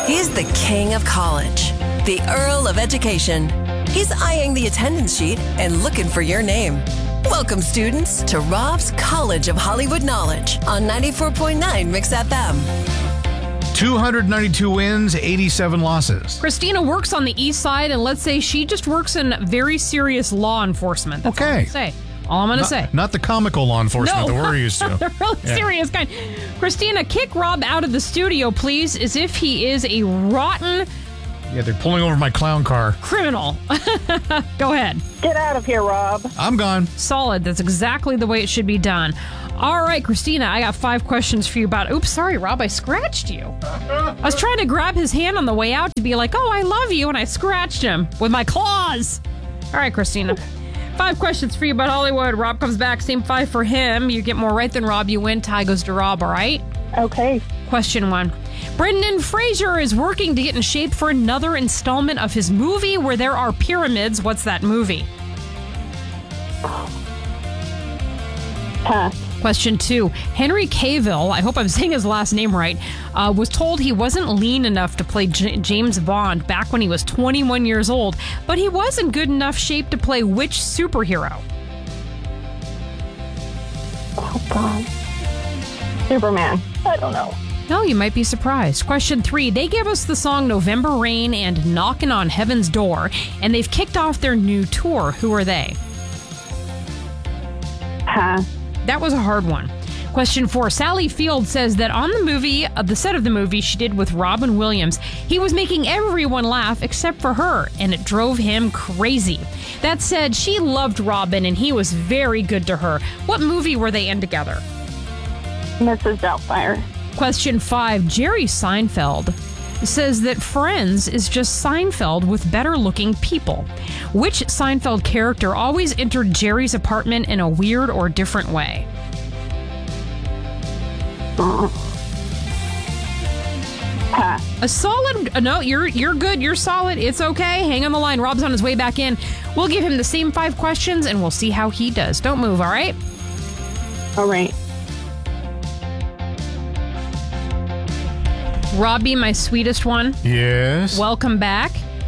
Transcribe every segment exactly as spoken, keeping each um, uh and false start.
He's the king of college, the Earl of Education. He's eyeing the attendance sheet and looking for your name. Welcome, students, to Rob's College of Hollywood Knowledge on ninety-four point nine Mix F M. two hundred ninety-two wins, eighty-seven losses. Christina works on the east side, and let's say she just works in very serious law enforcement. That's okay. all I'm going to say. All I'm going to say. Not the comical law enforcement no. that we're used to. The really yeah. serious kind. Christina, kick Rob out of the studio, please, as if he is a rotten... Yeah, they're pulling over my clown car. Criminal. Go ahead. Get out of here, Rob. I'm gone. Solid. That's exactly the way it should be done. All right, Christina, I got five questions for you about... Oops, sorry, Rob, I scratched you. I was trying to grab his hand on the way out to be like, oh, I love you, and I scratched him with my claws. All right, Christina. Five questions for you about Hollywood. Rob comes back, same five for him. You get more right than Rob, you win. Tie goes to Rob, all right? Okay. Question one. Brendan Fraser is working to get in shape for another installment of his movie where there are pyramids. What's that movie? Pass. Question two. Henry Cavill, I hope I'm saying his last name right, uh, was told he wasn't lean enough to play J- James Bond back when he was twenty-one years old, but he was in good enough shape to play which superhero? Oh, God. Superman. I don't know. No, you might be surprised. Question three. They gave us the song November Rain and Knockin' on Heaven's Door, and they've kicked off their new tour. Who are they? Pass. That was a hard one. Question four. Sally Field says that on the movie, uh, the set of the movie she did with Robin Williams, he was making everyone laugh except for her, and it drove him crazy. That said, she loved Robin, and he was very good to her. What movie were they in together? Missus Doubtfire. Question five. Jerry Seinfeld says that Friends is just Seinfeld with better-looking people. Which Seinfeld character always entered Jerry's apartment in a weird or different way? Uh, pass. A solid... Uh, no, you're you're good. You're solid. It's okay. Hang on the line. Rob's on his way back in. We'll give him the same five questions, and we'll see how he does. Don't move, all right? All right. Robbie, my sweetest one. Yes. Welcome back.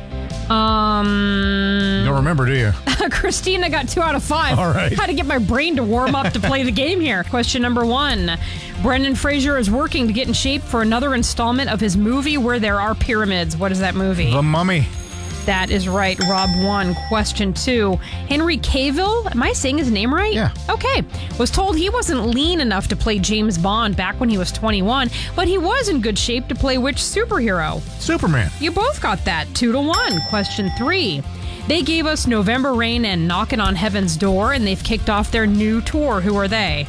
Um, you don't remember, do you? Christina got two out of five. All right. Had to get my brain to warm up to play the game here. Question number one. Brendan Fraser is working to get in shape for another installment of his movie where there are pyramids. What is that movie? The Mummy. That is right. Rob won. Question two. Henry Cavill, am I saying his name right? Yeah. Okay. Was told he wasn't lean enough to play James Bond back when he was twenty-one, but he was in good shape to play which superhero? Superman. You both got that. Two to one. Question three. They gave us November Rain and Knockin' on Heaven's Door, and they've kicked off their new tour. Who are they?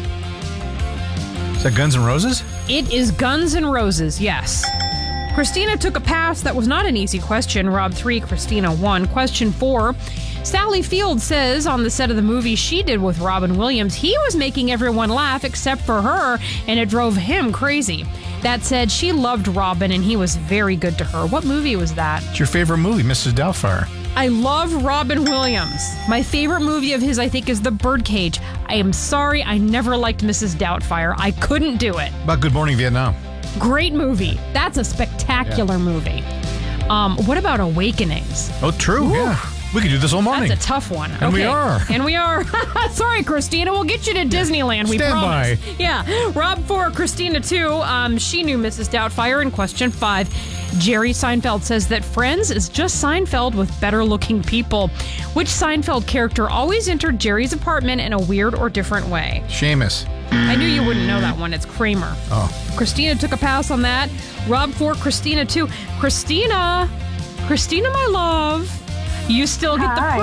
Is that Guns N' Roses? It is Guns N' Roses, yes. Christina took a pass. That was not an easy question. Rob three, Christina one. Question four. Sally Field says on the set of the movie she did with Robin Williams, he was making everyone laugh except for her, and it drove him crazy. That said, she loved Robin, and he was very good to her. What movie was that? It's your favorite movie, Missus Doubtfire. I love Robin Williams. My favorite movie of his, I think, is The Birdcage. I am sorry, I never liked Missus Doubtfire. I couldn't do it. About Good Morning Vietnam. Great movie. That's a spectacular yeah. movie. Um, what about Awakenings? Oh, true, Ooh. yeah. We could do this all morning. That's a tough one. And okay. we are. And we are. Sorry, Christina. We'll get you to Disneyland. We Stand promise. by. Yeah. Rob four, Christina two. Um, she knew Missus Doubtfire. In question five, Jerry Seinfeld says that Friends is just Seinfeld with better-looking people. Which Seinfeld character always entered Jerry's apartment in a weird or different way? Seamus. I knew you wouldn't know that one. It's Kramer. Oh. Christina took a pass on that. Rob four, Christina two. Christina. Christina, my love. You still get Hi.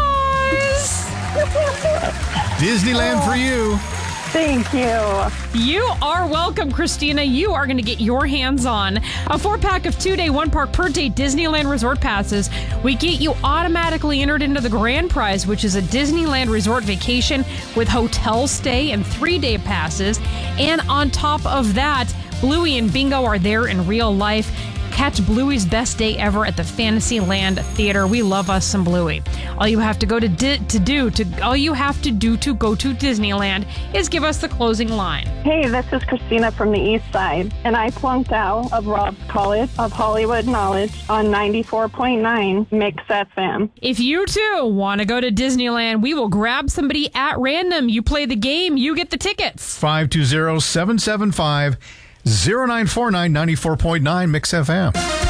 the prize. Disneyland for you. Thank you. You are welcome, Christina. You are going to get your hands on a four-pack of two-day, one-park per day Disneyland Resort passes. We get you automatically entered into the grand prize, which is a Disneyland Resort vacation with hotel stay and three-day passes. And on top of that, Bluey and Bingo are there in real life. Catch Bluey's best day ever at the Fantasyland Theater. We love us some Bluey. All you have to go to di- to do to all you have to do to go to Disneyland is give us the closing line. Hey, this is Christina from the East Side, and I flunked out of Rob's College of Hollywood Knowledge on ninety-four point nine Mix F M. If you too want to go to Disneyland, we will grab somebody at random. You play the game, you get the tickets. five two zero, seven seven five, zero nine four nine, ninety-four point nine Mix F M.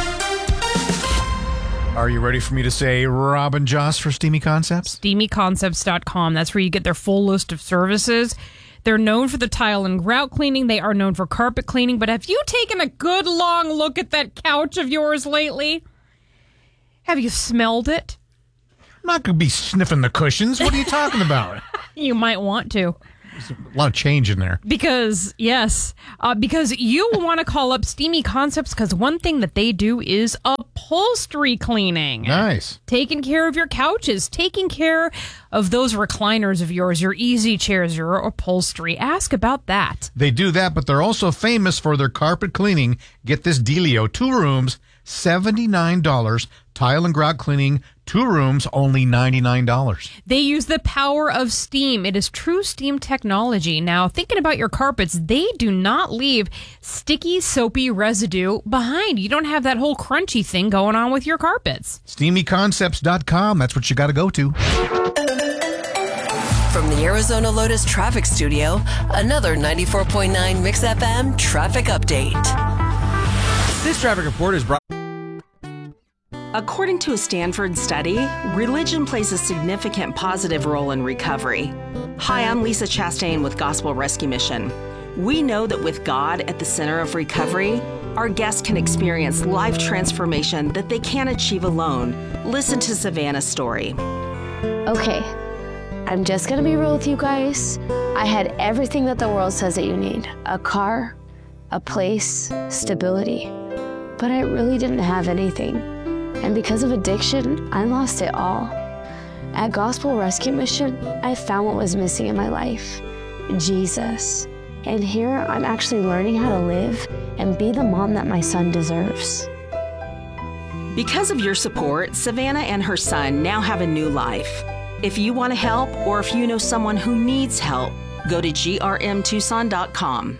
Are you ready for me to say Rob and Joss for Steamy Concepts? steamy concepts dot com. That's where you get their full list of services. They're known for the tile and grout cleaning. They are known for carpet cleaning. But have you taken a good long look at that couch of yours lately? Have you smelled it? I'm not going to be sniffing the cushions. What are you talking about? You might want to. There's a lot of change in there. Because, yes, uh, because you want to call up Steamy Concepts because one thing that they do is upholstery cleaning. Nice. Taking care of your couches, taking care of those recliners of yours, your easy chairs, your upholstery. Ask about that. They do that, but they're also famous for their carpet cleaning. Get this dealio. Two rooms, seventy-nine dollars. Tile and grout cleaning, two rooms, only ninety-nine dollars. They use the power of steam. It is true steam technology. Now, thinking about your carpets, they do not leave sticky, soapy residue behind. You don't have that whole crunchy thing going on with your carpets. steamy concepts dot com. That's what you got to go to. From the Arizona Lotus Traffic Studio, another ninety-four point nine Mix F M traffic update. This traffic report is brought. According to a Stanford study, religion plays a significant positive role in recovery. Hi, I'm Lisa Chastain with Gospel Rescue Mission. We know that with God at the center of recovery, our guests can experience life transformation that they can't achieve alone. Listen to Savannah's story. Okay, I'm just gonna be real with you guys. I had everything that the world says that you need. A car, a place, stability. But I really didn't have anything. And because of addiction, I lost it all. At Gospel Rescue Mission, I found what was missing in my life, Jesus. And here I'm actually learning how to live and be the mom that my son deserves. Because of your support, Savannah and her son now have a new life. If you want to help or if you know someone who needs help, go to G R M Tucson dot com.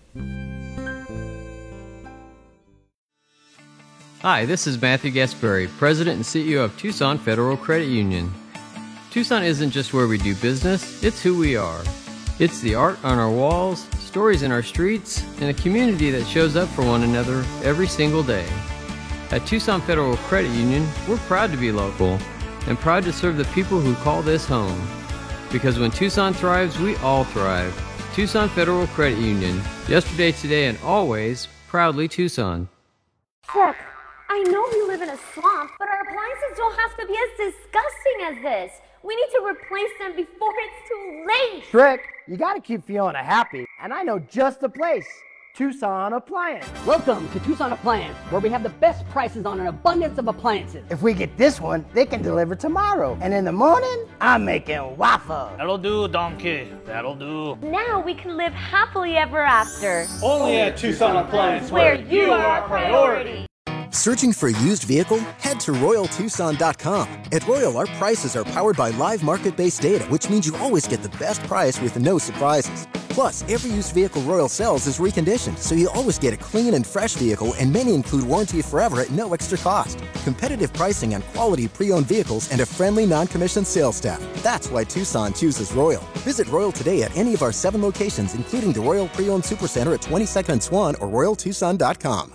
Hi, this is Matthew Gasparri, President and C E O of Tucson Federal Credit Union. Tucson isn't just where we do business, it's who we are. It's the art on our walls, stories in our streets, and a community that shows up for one another every single day. At Tucson Federal Credit Union, we're proud to be local and proud to serve the people who call this home. Because when Tucson thrives, we all thrive. Tucson Federal Credit Union. Yesterday, today, and always, proudly Tucson. Look, I know we live in a swamp, but our appliances don't have to be as disgusting as this. We need to replace them before it's too late. Trick, you gotta keep Fiona happy, and I know just the place. Tucson Appliance. Welcome to Tucson Appliance, where we have the best prices on an abundance of appliances. If we get this one, they can deliver tomorrow. And in the morning, I'm making waffles. That'll do, donkey. That'll do. Now we can live happily ever after. Only at Tucson Appliance, where you are our priority. Searching for a used vehicle? Head to Royal Tucson dot com. At Royal, our prices are powered by live market-based data, which means you always get the best price with no surprises. Plus, every used vehicle Royal sells is reconditioned, so you always get a clean and fresh vehicle, and many include warranty forever at no extra cost. Competitive pricing on quality pre-owned vehicles and a friendly non-commissioned sales staff. That's why Tucson chooses Royal. Visit Royal today at any of our seven locations, including the Royal Pre-Owned Supercenter at twenty-second and Swan or Royal Tucson dot com.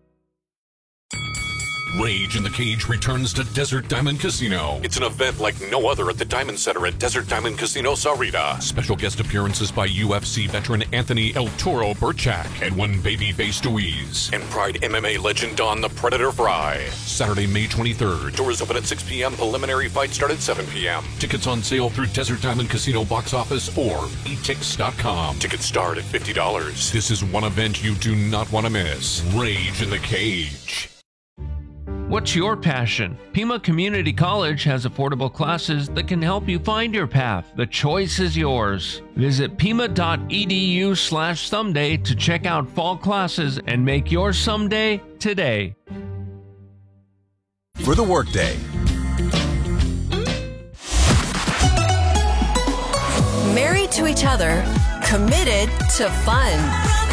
Rage in the Cage returns to Desert Diamond Casino. It's an event like no other at the Diamond Center at Desert Diamond Casino Sahuarita. Special guest appearances by U F C veteran Anthony El Toro Burchak and one babyface Deweese. And Pride M M A legend Don the Predator Fry. Saturday, May twenty-third. Doors open at six p.m. Preliminary fight start at seven p.m. Tickets on sale through Desert Diamond Casino box office or e tix dot com. Tickets start at fifty dollars. This is one event you do not want to miss. Rage in the Cage. What's your passion? Pima Community College has affordable classes that can help you find your path. The choice is yours. Visit pima dot e d u slash someday to check out fall classes and make your someday today. for the workday. Married to each other, committed to fun.